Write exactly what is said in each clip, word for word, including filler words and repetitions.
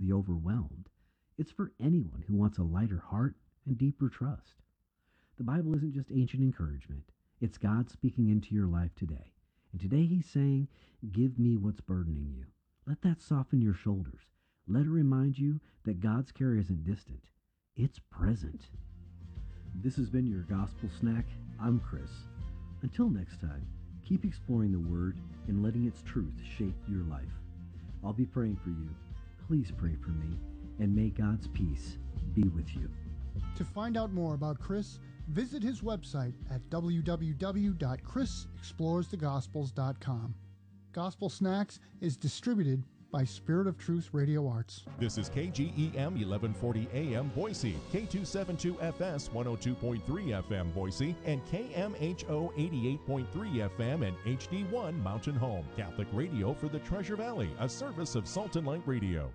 the overwhelmed. It's for anyone who wants a lighter heart and deeper trust. The Bible isn't just ancient encouragement. It's God speaking into your life today. And today he's saying, give me what's burdening you. Let that soften your shoulders. Let it remind you that God's care isn't distant. It's present. This has been your Gospel Snack. I'm Chris. Until next time, keep exploring the Word and letting its truth shape your life. I'll be praying for you. Please pray for me, and may God's peace be with you. To find out more about Chris, visit his website at w w w dot chris explores the gospels dot com. Gospel Snacks is distributed by Spirit of Truth Radio Arts. This is K G E M eleven forty A M Boise, K two seventy-two F S one oh two point three F M Boise, and K M H O eighty-eight point three F M and H D one Mountain Home. Catholic radio for the Treasure Valley, a service of Salt and Light Radio.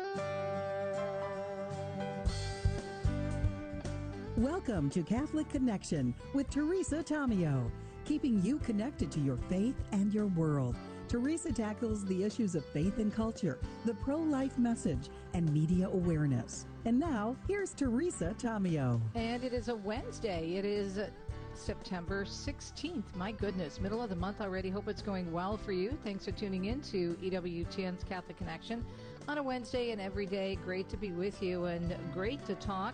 Welcome to Catholic Connection with Teresa Tomeo, keeping you connected to your faith and your world. Teresa tackles the issues of faith and culture, the pro-life message, and media awareness. And now, here's Teresa Tomeo. And it is a Wednesday. It is September sixteenth. My goodness, middle of the month already. Hope it's going well for you. Thanks for tuning in to E W T N's Catholic Connection on a Wednesday and every day. Great to be with you and great to talk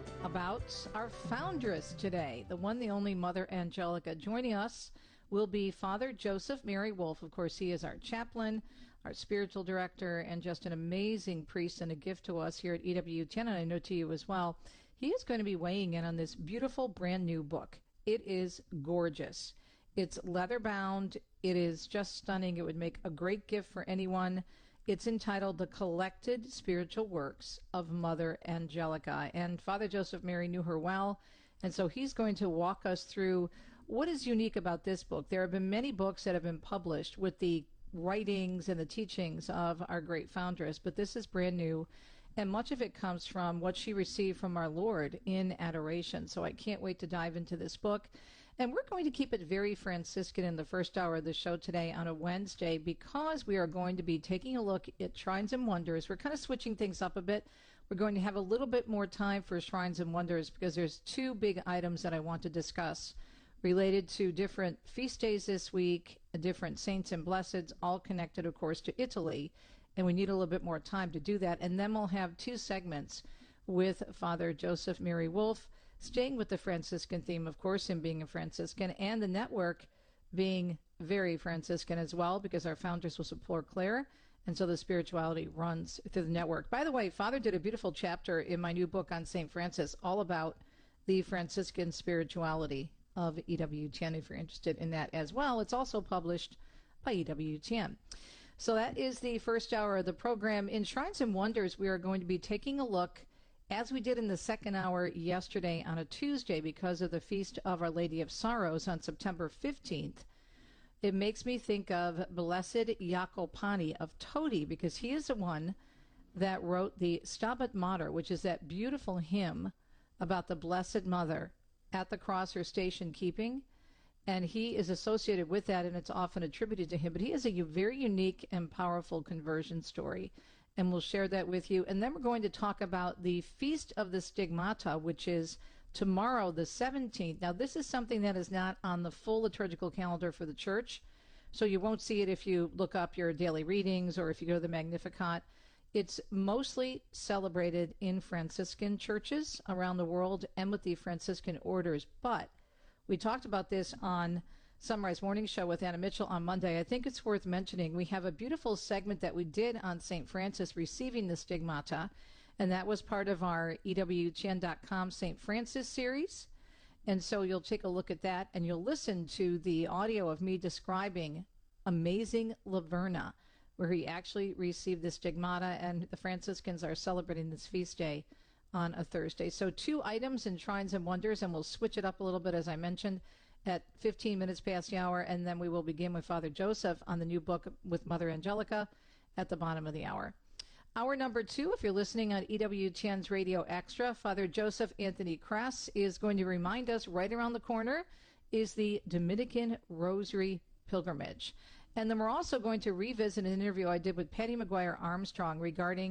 about our foundress today, the one, the only Mother Angelica. Joining us will be Father Joseph Mary Wolf. Of course, he is our chaplain, our spiritual director, and just an amazing priest and a gift to us here at E W T N, and I know to you as well. He is going to be weighing in on this beautiful brand new book. It is gorgeous. It's leather bound. It is just stunning. It would make a great gift for anyone. It's entitled The Collected Spiritual Works of Mother Angelica. And Father Joseph Mary knew her well, and so he's going to walk us through what is unique about this book. There have been many books that have been published with the writings and the teachings of our great foundress, but this is brand new, and much of it comes from what she received from our Lord in adoration. So I can't wait to dive into this book. And we're going to keep it very Franciscan in the first hour of the show today on a Wednesday, because we are going to be taking a look at Shrines and Wonders. We're kind of switching things up a bit. We're going to have a little bit more time for Shrines and Wonders because there's two big items that I want to discuss related to different feast days this week, different saints and blesseds, all connected, of course, to Italy. And we need a little bit more time to do that. And then we'll have two segments with Father Joseph Mary Wolf, staying with the Franciscan theme, of course, him being a Franciscan, and the network being very Franciscan as well, because our founders was a Poor Clare, and so the spirituality runs through the network. By the way, Father did a beautiful chapter in my new book on Saint Francis, all about the Franciscan spirituality of E W T N, if you're interested in that as well. It's also published by E W T N. So that is the first hour of the program. In Shrines and Wonders, we are going to be taking a look, as we did in the second hour yesterday on a Tuesday because of the Feast of Our Lady of Sorrows on September fifteenth. It makes me think of Blessed Jacopani of Todi, because he is the one that wrote the Stabat Mater, which is that beautiful hymn about the Blessed Mother at the cross, her station keeping. And he is associated with that, and it's often attributed to him. But he has a very unique and powerful conversion story, and we'll share that with you. And then we're going to talk about the Feast of the Stigmata, which is tomorrow, the seventeenth. Now, this is something that is not on the full liturgical calendar for the Church, so you won't see it if you look up your daily readings or if you go to the Magnificat. It's mostly celebrated in Franciscan churches around the world and with the Franciscan orders, but we talked about this on Sunrise Morning Show with Anna Mitchell on Monday. I think it's worth mentioning. We have a beautiful segment that we did on Saint Francis receiving the Stigmata, and that was part of our E W T N dot com Saint Francis series. And so you'll take a look at that, and you'll listen to the audio of me describing Amazing Laverna, where he actually received the Stigmata, and the Franciscans are celebrating this feast day on a Thursday. So two items in Shrines and Wonders, and we'll switch it up a little bit, as I mentioned, at fifteen minutes past the hour, and then we will begin with Father Joseph on the new book with Mother Angelica at the bottom of the hour. Hour number two, if you're listening on E W T N's Radio Extra, Father Joseph Anthony Kress is going to remind us right around the corner is the Dominican Rosary Pilgrimage. And then we're also going to revisit an interview I did with Patty McGuire Armstrong regarding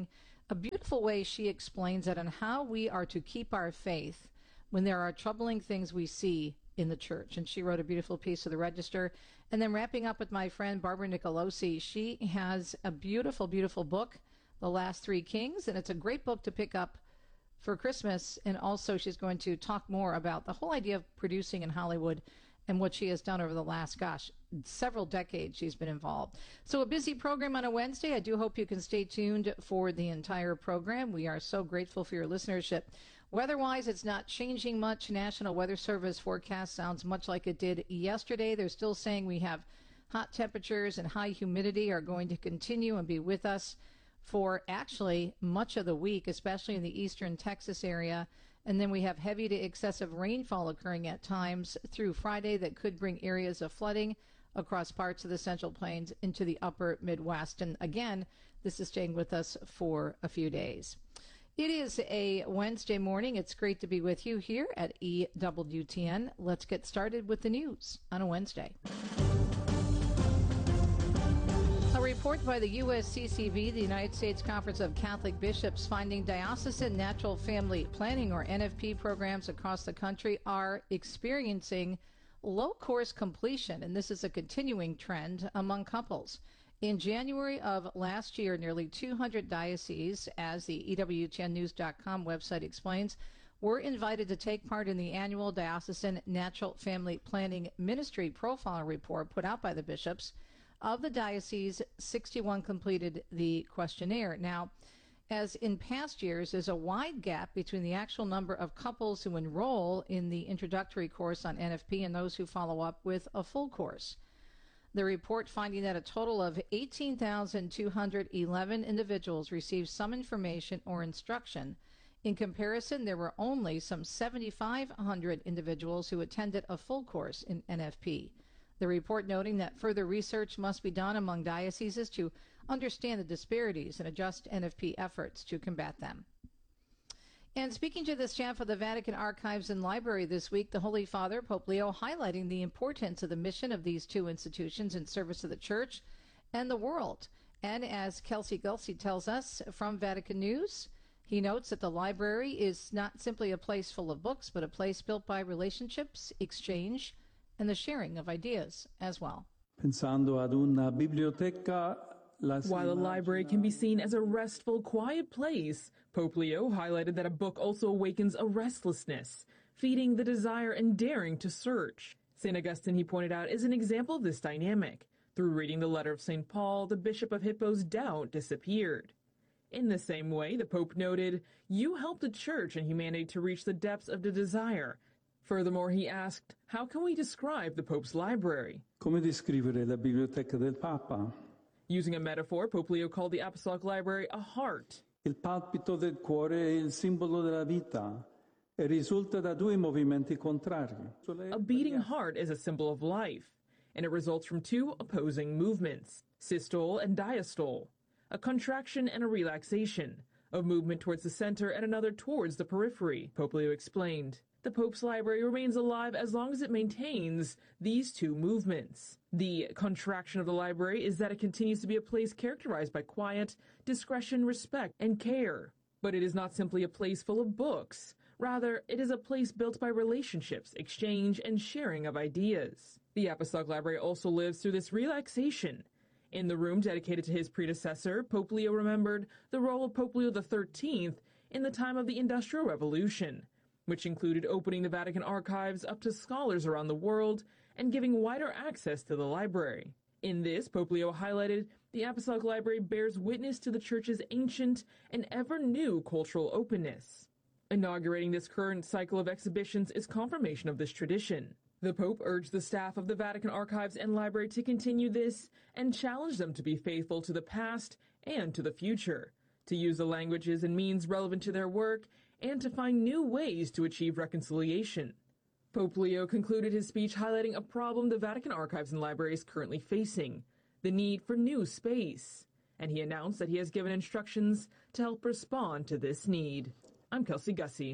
a beautiful way she explains it on how we are to keep our faith when there are troubling things we see in the church. And she wrote a beautiful piece of the Register. And then wrapping up with my friend Barbara Nicolosi, she has a beautiful, beautiful book, The Last Three Kings, and it's a great book to pick up for Christmas. And also she's going to talk more about the whole idea of producing in Hollywood and what she has done over the last, gosh, several decades she's been involved. So a busy program on a Wednesday. I do hope you can stay tuned for the entire program. We are so grateful for your listenership. Weather-wise, it's not changing much. National Weather Service forecast sounds much like it did yesterday. They're still saying we have hot temperatures and high humidity are going to continue and be with us for actually much of the week, especially in the eastern Texas area. And then we have heavy to excessive rainfall occurring at times through Friday that could bring areas of flooding across parts of the Central Plains into the upper Midwest. And again, this is staying with us for a few days. It is a Wednesday morning. It's great to be with you here at E W T N. Let's get started with the news on a Wednesday. A report by the U S C C B, the United States Conference of Catholic Bishops, finding diocesan natural family planning, or N F P, programs across the country are experiencing low course completion, and this is a continuing trend among couples. In January of last year, nearly two hundred dioceses, as the E W T N news dot com website explains, were invited to take part in the annual Diocesan Natural Family Planning Ministry Profile Report put out by the bishops. Of the dioceses, sixty-one completed the questionnaire. Now, as in past years, there's a wide gap between the actual number of couples who enroll in the introductory course on N F P and those who follow up with a full course. The report finding that a total of eighteen thousand two hundred eleven individuals received some information or instruction. In comparison, there were only some seven thousand five hundred individuals who attended a full course in N F P. The report noting that further research must be done among dioceses to understand the disparities and adjust N F P efforts to combat them. And speaking to the staff of the Vatican Archives and Library this week, the Holy Father, Pope Leo, highlighting the importance of the mission of these two institutions in service of the Church and the world. And as Kelsey Gulsey tells us from Vatican News, he notes that the library is not simply a place full of books, but a place built by relationships, exchange, and the sharing of ideas as well. Pensando ad una biblioteca, while a library can be seen as a restful, quiet place, Pope Leo highlighted that a book also awakens a restlessness, feeding the desire and daring to search. Saint Augustine, he pointed out, is an example of this dynamic. Through reading the letter of Saint Paul, the Bishop of Hippo's doubt disappeared. In the same way, the Pope noted, "You help the Church and humanity to reach the depths of the desire." Furthermore, he asked, how can we describe the Pope's library? Come descrivere la biblioteca del Papa? Using a metaphor, Pope Leo called the Apostolic Library a heart. Il palpito del cuore è il simbolo della vita e risulta da due movimenti contrari. A beating heart is a symbol of life, and it results from two opposing movements, systole and diastole, a contraction and a relaxation, a movement towards the center and another towards the periphery, Pope Leo explained. The Pope's library remains alive as long as it maintains these two movements. The contraction of the library is that it continues to be a place characterized by quiet, discretion, respect, and care. But it is not simply a place full of books. Rather, it is a place built by relationships, exchange, and sharing of ideas. The Apostolic Library also lives through this relaxation. In the room dedicated to his predecessor, Pope Leo remembered the role of Pope Leo the thirteenth in the time of the Industrial Revolution, which included opening the Vatican archives up to scholars around the world and giving wider access to the library. In this, Pope Leo highlighted the Apostolic Library bears witness to the Church's ancient and ever-new cultural openness. Inaugurating this current cycle of exhibitions is confirmation of this tradition. The Pope urged the staff of the Vatican Archives and Library to continue this and challenged them to be faithful to the past and to the future, to use the languages and means relevant to their work, and to find new ways to achieve reconciliation. Pope Leo concluded his speech highlighting a problem the Vatican Archives and Library is currently facing, the need for new space. And he announced that he has given instructions to help respond to this need. I'm Kelsey Gussie.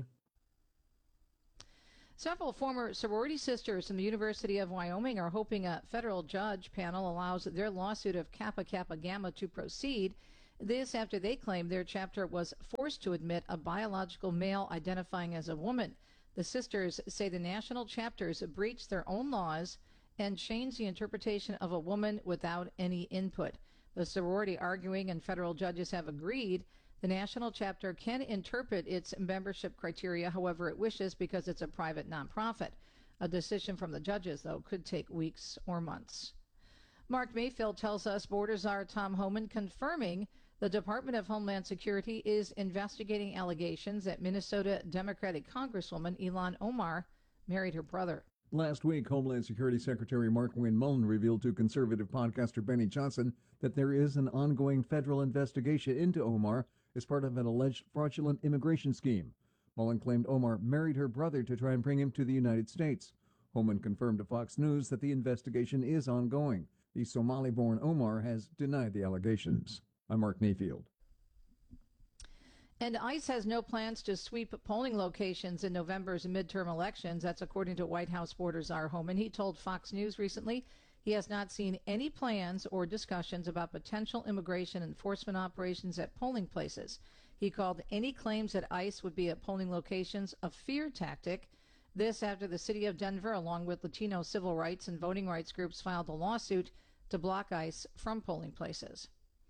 Several former sorority sisters from the University of Wyoming are hoping a federal judge panel allows their lawsuit of Kappa Kappa Gamma to proceed This after they claim their chapter was forced to admit a biological male identifying as a woman. The sisters say the national chapters breached their own laws and changed the interpretation of a woman without any input. The sorority arguing, and federal judges have agreed, the national chapter can interpret its membership criteria however it wishes because it's a private nonprofit. A decision from the judges, though, could take weeks or months. Mark Mayfield tells us border czar Tom Homan confirming the Department of Homeland Security is investigating allegations that Minnesota Democratic Congresswoman Ilhan Omar married her brother. Last week, Homeland Security Secretary Markwayne Mullin revealed to conservative podcaster Benny Johnson that there is an ongoing federal investigation into Omar as part of an alleged fraudulent immigration scheme. Mullin claimed Omar married her brother to try and bring him to the United States. Homan confirmed to Fox News that the investigation is ongoing. The Somali-born Omar has denied the allegations. I'm Mark Mayfield. And ICE has no plans to sweep polling locations in November's midterm elections. That's according to White House border czar Homan. He told Fox News recently he has not seen any plans or discussions about potential immigration enforcement operations at polling places. He called any claims that ICE would be at polling locations a fear tactic. This after the city of Denver, along with Latino civil rights and voting rights groups, filed a lawsuit to block ICE from polling places.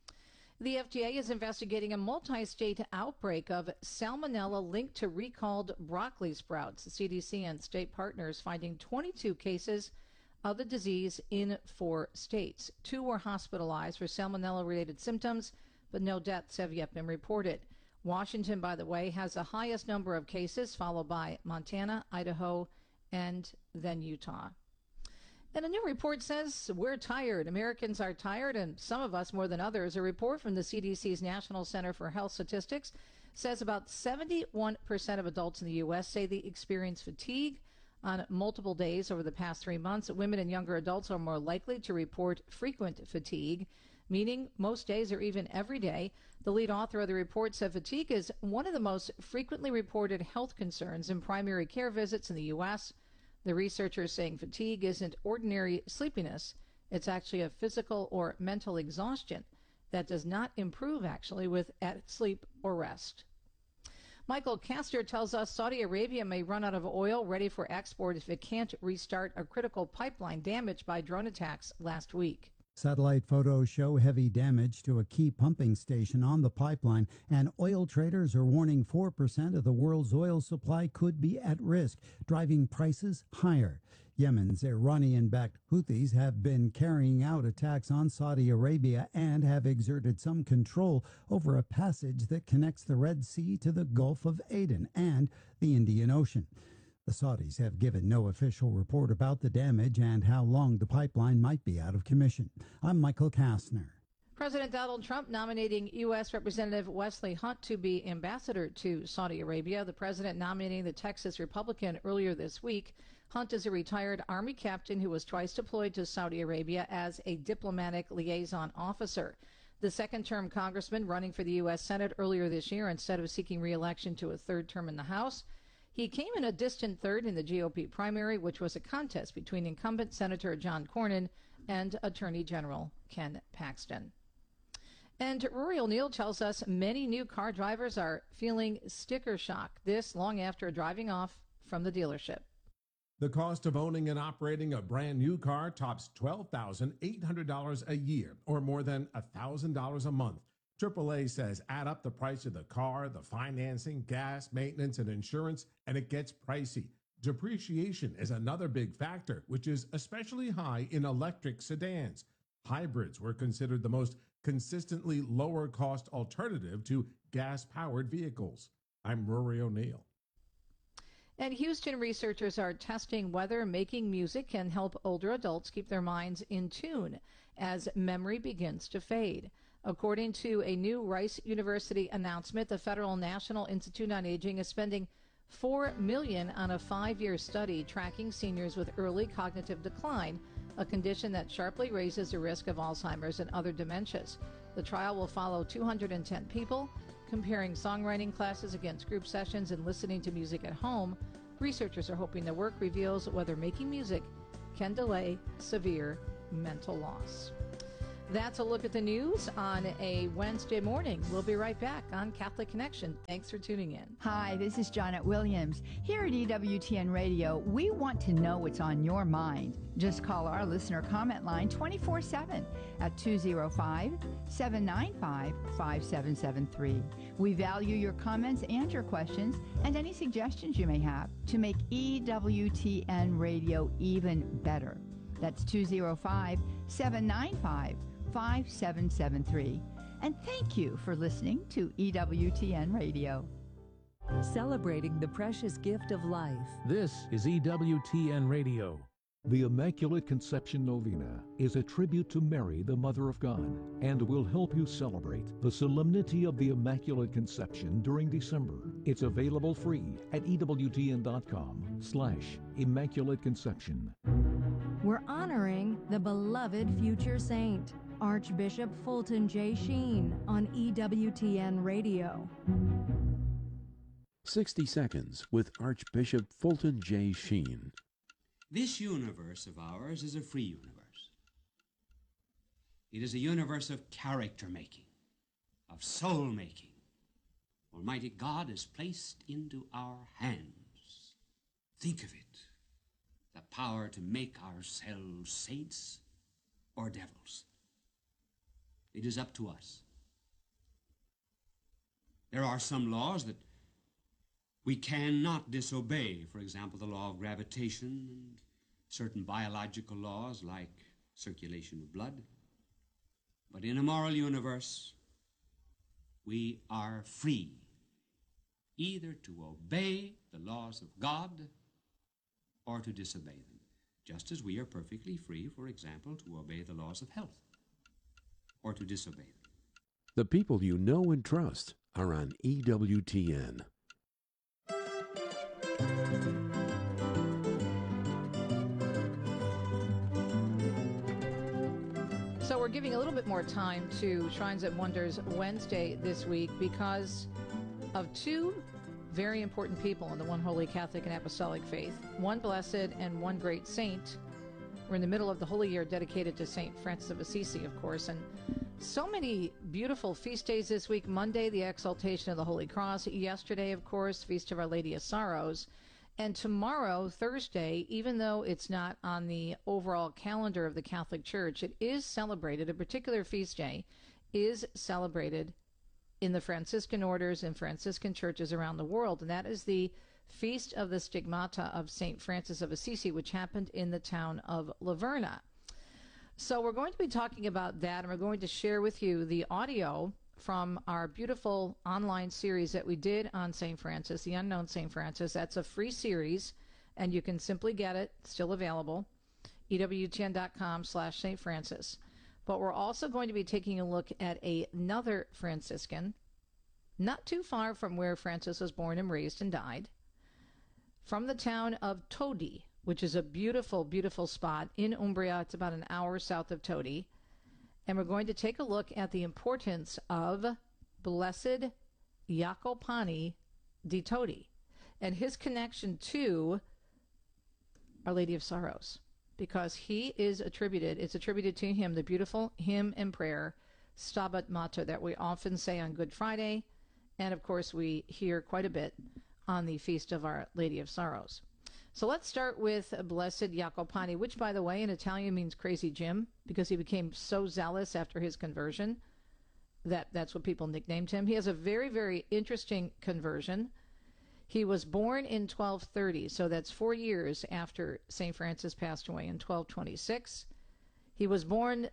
The F D A is investigating a multi-state outbreak of salmonella linked to recalled broccoli sprouts. The C D C and state partners finding twenty-two cases of the disease in four states. Two were hospitalized for salmonella-related symptoms, but no deaths have yet been reported. Washington, by the way, has the highest number of cases, followed by Montana, Idaho, and then Utah. And a new report says we're tired. Americans are tired, and some of us more than others. A report from the C D C's National Center for Health Statistics says about seventy-one percent of adults in the U S say they experience fatigue on multiple days over the past three months. Women and younger adults are more likely to report frequent fatigue, meaning most days or even every day. The lead author of the report said fatigue is one of the most frequently reported health concerns in primary care visits in the U S The researchers saying fatigue isn't ordinary sleepiness. It's actually a physical or mental exhaustion that does not improve, actually, with sleep or rest. Michael Castor tells us Saudi Arabia may run out of oil ready for export if it can't restart a critical pipeline damaged by drone attacks last week. Satellite photos show heavy damage to a key pumping station on the pipeline, and oil traders are warning four percent of the world's oil supply could be at risk, driving prices higher. Yemen's Iranian-backed Houthis have been carrying out attacks on Saudi Arabia and have exerted some control over a passage that connects the Red Sea to the Gulf of Aden and the Indian Ocean. The Saudis have given no official report about the damage and how long the pipeline might be out of commission. I'm Michael Kastner. President Donald Trump nominating U S. Representative Wesley Hunt to be ambassador to Saudi Arabia. The president nominating the Texas Republican earlier this week. Hunt is a retired Army captain who was twice deployed to Saudi Arabia as a diplomatic liaison officer. The second-term congressman running for the U S. Senate earlier this year instead of seeking re-election to a third term in the House. He came in a distant third in the G O P primary, which was a contest between incumbent Senator John Cornyn and Attorney General Ken Paxton. And Rory O'Neill tells us many new car drivers are feeling sticker shock, this long after driving off from the dealership. The cost of owning and operating a brand new car tops twelve thousand eight hundred dollars a year, or more than one thousand dollars a month. triple A says add up the price of the car, the financing, gas, maintenance, and insurance, and it gets pricey. Depreciation is another big factor, which is especially high in electric sedans. Hybrids were considered the most consistently lower cost alternative to gas-powered vehicles. I'm Rory O'Neill. And Houston researchers are testing whether making music can help older adults keep their minds in tune as memory begins to fade. According to a new Rice University announcement, the Federal National Institute on Aging is spending four million dollars on a five-year study tracking seniors with early cognitive decline, a condition that sharply raises the risk of Alzheimer's and other dementias. The trial will follow two hundred ten people, comparing songwriting classes against group sessions and listening to music at home. Researchers are hoping the work reveals whether making music can delay severe mental loss. That's a look at the news on a Wednesday morning. We'll be right back on Catholic Connection. Thanks for tuning in. Hi, this is Janet Williams. Here at E W T N Radio, we want to know what's on your mind. Just call our listener comment line twenty-four seven at two oh five, seven nine five, five seven seven three. We value your comments and your questions and any suggestions you may have to make E W T N Radio even better. That's two oh five, seven nine five, five seven seven three. And thank you for listening to E W T N Radio. Celebrating the precious gift of life. This is E W T N Radio. The Immaculate Conception Novena is a tribute to Mary, the Mother of God, and will help you celebrate the solemnity of the Immaculate Conception during December. It's available free at ewtn.com slash Immaculate Conception. We're honoring the beloved future saint, Archbishop Fulton J. Sheen, on E W T N Radio. sixty seconds with Archbishop Fulton J. Sheen. This universe of ours is a free universe. It is a universe of character making, of soul making. Almighty God has placed into our hands, think of it, the power to make ourselves saints or devils. It is up to us. There are some laws that we cannot disobey. For example, the law of gravitation and certain biological laws like circulation of blood. But in a moral universe, we are free either to obey the laws of God or to disobey them, just as we are perfectly free, for example, to obey the laws of health or to disobey them. The people you know and trust are on E W T N. So we're giving a little bit more time to Shrines and Wonders Wednesday this week because of two very important people in the one holy Catholic and Apostolic faith, one blessed and one great saint. We're in the middle of the holy year dedicated to Saint Francis of Assisi, of course, and so many beautiful feast days this week. Monday, the Exaltation of the Holy Cross. Yesterday, of course, Feast of Our Lady of Sorrows. And tomorrow, Thursday, even though it's not on the overall calendar of the Catholic Church, it is celebrated, a particular feast day is celebrated in the Franciscan orders and Franciscan churches around the world, and that is the Feast of the Stigmata of Saint Francis of Assisi, which happened in the town of Laverna. So we're going to be talking about that, and we're going to share with you the audio from our beautiful online series that we did on Saint Francis, The Unknown Saint Francis. That's a free series, and you can simply get it, still available, ewtn.com slash Saint Francis. But we're also going to be taking a look at a, another Franciscan, not too far from where Francis was born and raised and died, from the town of Todi, which is a beautiful, beautiful spot in Umbria. It's about an hour south of Todi. And we're going to take a look at the importance of Blessed Jacopani di Todi and his connection to Our Lady of Sorrows, because he is attributed, it's attributed to him, the beautiful hymn and prayer, Stabat Mater, that we often say on Good Friday, and of course we hear quite a bit on the Feast of Our Lady of Sorrows. So let's start with Blessed Jacopani, which, by the way, in Italian means Crazy Jim, because he became so zealous after his conversion that that's what people nicknamed him. He has a very, very interesting conversion. He was born in twelve thirty, so that's four years after Saint Francis passed away in twelve twenty-six. He was born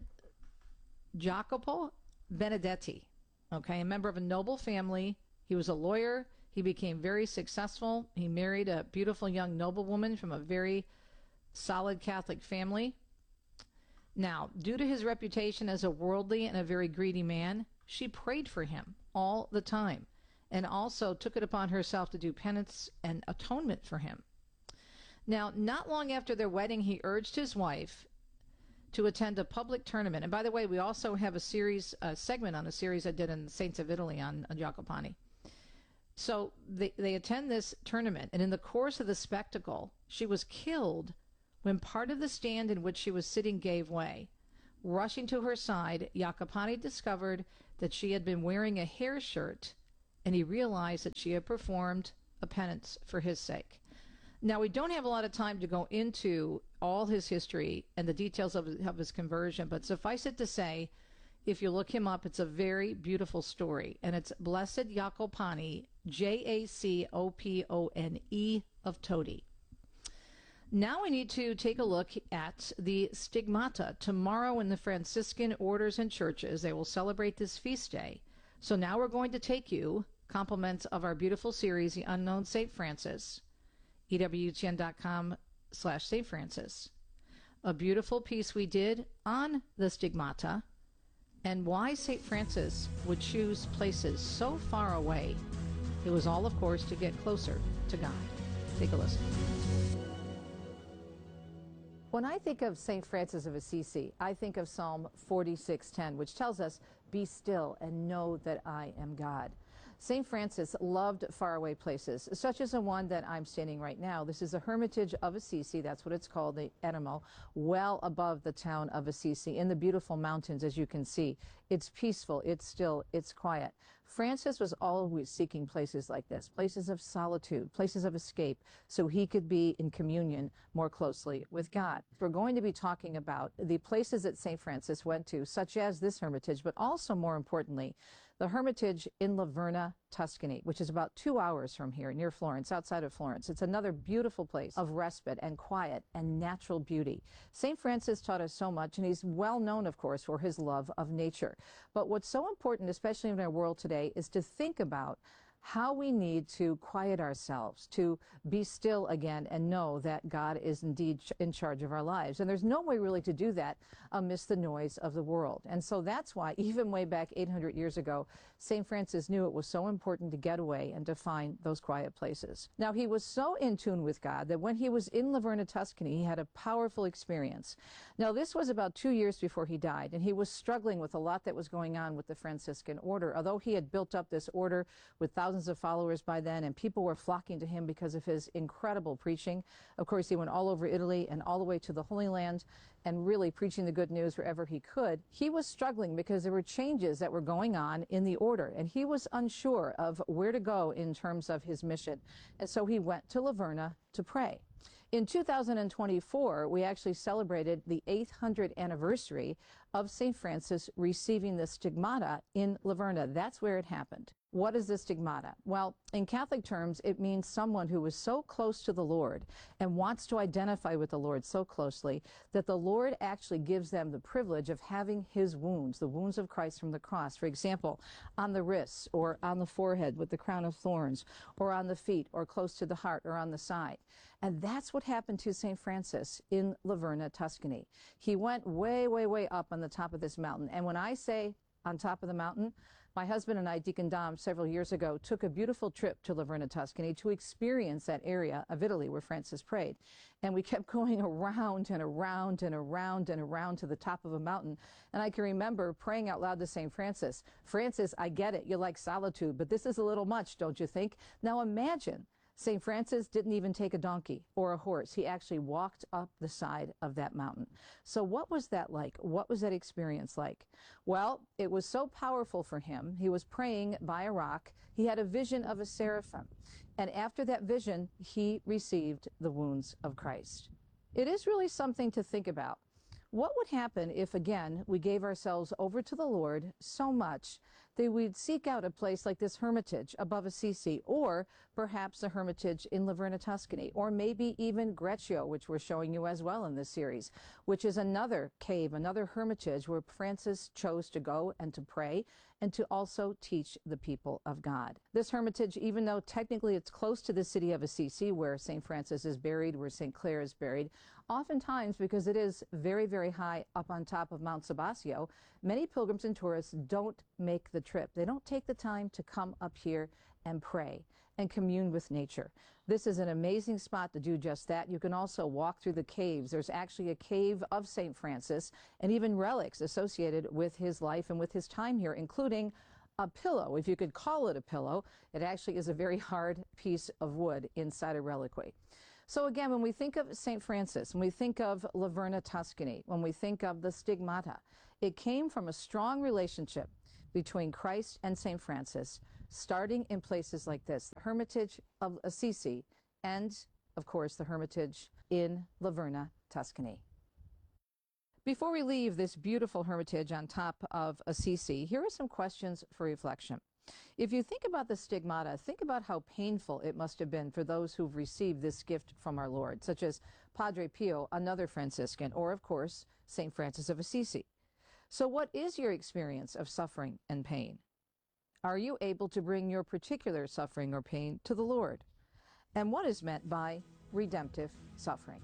Jacopo Benedetti, okay, a member of a noble family. He was a lawyer. He became very successful. He married a beautiful young noblewoman from a very solid Catholic family. Now, due to his reputation as a worldly and a very greedy man, she prayed for him all the time and also took it upon herself to do penance and atonement for him. Now, not long after their wedding, he urged his wife to attend a public tournament. And by the way, we also have a series, a segment on a series I did in Saints of Italy on, on Jacopani. So they, they attend this tournament, and in the course of the spectacle, she was killed when part of the stand in which she was sitting gave way. Rushing to her side, Jacopani discovered that she had been wearing a hair shirt, and he realized that she had performed a penance for his sake. Now, we don't have a lot of time to go into all his history and the details of, of his conversion, but suffice it to say, if you look him up, it's a very beautiful story, and it's Blessed Jacopani, J A C O P O N E of Todi. Now we need to take a look at the stigmata. Tomorrow in the Franciscan orders and churches, they will celebrate this feast day. So now we're going to take you, compliments of our beautiful series, The Unknown Saint Francis, E W T N dot com slash Saint Francis. A beautiful piece we did on the stigmata and why Saint Francis would choose places so far away. It was all, of course, to get closer to God. Take a listen. When I think of Saint Francis of Assisi, I think of Psalm forty-six ten, which tells us, "Be still and know that I am God." Saint Francis loved faraway places, such as the one that I'm standing right now. This is the Hermitage of Assisi, that's what it's called, the Eremo, well above the town of Assisi, in the beautiful mountains, as you can see. It's peaceful, it's still, it's quiet. Francis was always seeking places like this, places of solitude, places of escape, so he could be in communion more closely with God. We're going to be talking about the places that Saint Francis went to, such as this Hermitage, but also, more importantly, the Hermitage in Laverna, Tuscany, which is about two hours from here, near Florence, outside of Florence. It's another beautiful place of respite and quiet and natural beauty. Saint Francis taught us so much, and he's well known, of course, for his love of nature. But what's so important, especially in our world today, is to think about how we need to quiet ourselves, to be still again and know that God is indeed in charge of our lives. And there's no way really to do that amidst the noise of the world. And so that's why, even way back eight hundred years ago, Saint Francis knew it was so important to get away and to find those quiet places. Now, he was so in tune with God that when he was in Laverna, Tuscany, he had a powerful experience. Now, this was about two years before he died, and he was struggling with a lot that was going on with the Franciscan order. Although he had built up this order with thousands of followers by then, and people were flocking to him because of his incredible preaching. Of course, he went all over Italy and all the way to the Holy Land and really preaching the good news wherever he could. He was struggling because there were changes that were going on in the order, and he was unsure of where to go in terms of his mission. And so he went to Laverna to pray. In two thousand twenty-four, we actually celebrated the eighth hundredth anniversary of Saint Francis receiving the stigmata in Laverna. That's where it happened. What is the stigmata? Well, in Catholic terms, it means someone who is so close to the Lord and wants to identify with the Lord so closely that the Lord actually gives them the privilege of having his wounds, the wounds of Christ from the cross. For example, on the wrists or on the forehead with the crown of thorns, or on the feet or close to the heart or on the side. And that's what happened to Saint Francis in Laverna, Tuscany. He went way, way, way up on the top of this mountain. And when I say on top of the mountain, my husband and I, Deacon Dom, several years ago, took a beautiful trip to Laverna, Tuscany to experience that area of Italy where Francis prayed. And we kept going around and around and around and around to the top of a mountain. And I can remember praying out loud to Saint Francis, "Francis, I get it, you like solitude, but this is a little much, don't you think?" Now imagine, Saint Francis didn't even take a donkey or a horse. He actually walked up the side of that mountain. So what was that like? What was that experience like? Well, it was so powerful for him. He was praying by a rock. He had a vision of a seraphim. And after that vision, he received the wounds of Christ. It is really something to think about. What would happen if, again, we gave ourselves over to the Lord so much that we'd seek out a place like this Hermitage above Assisi, or perhaps a Hermitage in Laverna, Tuscany, or maybe even Greccio, which we're showing you as well in this series, which is another cave, another Hermitage where Francis chose to go and to pray and to also teach the people of God. This Hermitage, even though technically it's close to the city of Assisi, where Saint Francis is buried, where Saint Clare is buried, oftentimes, because it is very, very high up on top of Mount Sabasio, many pilgrims and tourists don't make the trip. They don't take the time to come up here and pray and commune with nature. This is an amazing spot to do just that. You can also walk through the caves. There's actually a cave of Saint Francis and even relics associated with his life and with his time here, including a pillow, if you could call it a pillow. It actually is a very hard piece of wood inside a reliquary. So again, when we think of Saint Francis, when we think of Laverna, Tuscany, when we think of the stigmata, it came from a strong relationship between Christ and Saint Francis, starting in places like this, the Hermitage of Assisi, and, of course, the Hermitage in Laverna, Tuscany. Before we leave this beautiful hermitage on top of Assisi, here are some questions for reflection. If you think about the stigmata, think about how painful it must have been for those who've received this gift from our Lord, such as Padre Pio, another Franciscan, or, of course, Saint Francis of Assisi. So what is your experience of suffering and pain? Are you able to bring your particular suffering or pain to the Lord? And what is meant by redemptive suffering?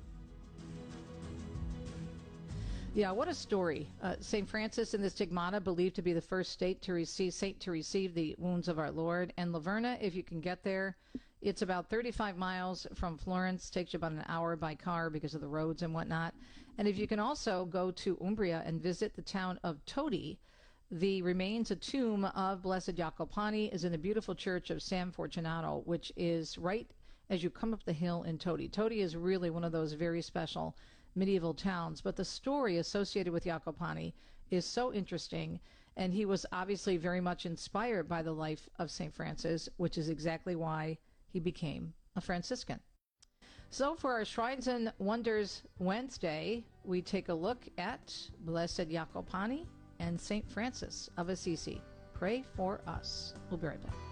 Yeah, what a story. Uh, Saint Francis in the Stigmata, believed to be the first state to receive, saint to receive the wounds of our Lord. And Laverna, if you can get there, it's about thirty-five miles from Florence. Takes you about an hour by car because of the roads and whatnot. And if you can also go to Umbria and visit the town of Todi, the remains, a tomb of Blessed Jacopani is in the beautiful church of San Fortunato, which is right as you come up the hill in Todi. Todi is really one of those very special medieval towns, but the story associated with Jacopani is so interesting, and he was obviously very much inspired by the life of Saint Francis, which is exactly why he became a Franciscan. So for our Shrines and Wonders Wednesday, we take a look at Blessed Jacopani and Saint Francis of Assisi. Pray for us. We'll be right back.